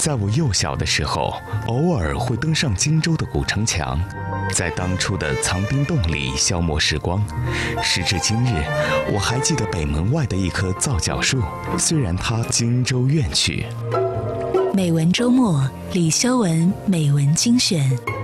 在我幼小的时候，偶尔会登上荆州的古城墙，在当初的藏兵洞里消磨时光。时至今日，我还记得北门外的一棵皂角树，虽然它荆州远去。 美文周末，李修文美文精选。